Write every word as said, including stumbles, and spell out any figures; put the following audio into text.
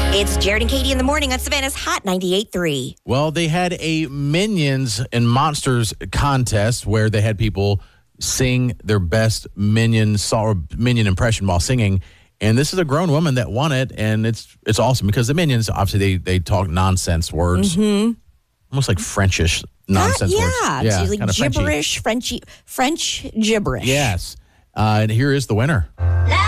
It's Jared and Katie in the morning on Savannah's Hot ninety-eight point three. Well, they had a Minions and Monsters contest where they had people sing their best Minion song or Minion impression while singing. And this is a grown woman that won it, and it's it's awesome because the Minions, obviously, they, they talk nonsense words. Mm-hmm. Almost like Frenchish nonsense uh, yeah, words. Yeah, like kind of gibberish, Frenchy, French gibberish. Yes. Uh, and here is the winner. La